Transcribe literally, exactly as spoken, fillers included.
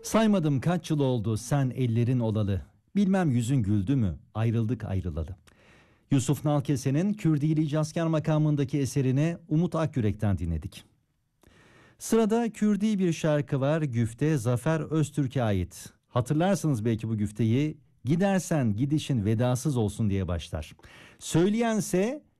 Saymadım kaç yıl oldu sen ellerin olalı. Bilmem yüzün güldü mü ayrıldık ayrılalı. Yusuf Nalkese'nin Kürdili Cazkar makamındaki eserini Umut Akyürek'ten dinledik. Sırada Kürdi bir şarkı var, güfte Zafer Öztürk'e ait. Hatırlarsınız belki bu güfteyi. Gidersen gidişin vedasız olsun diye başlar. Söyleyense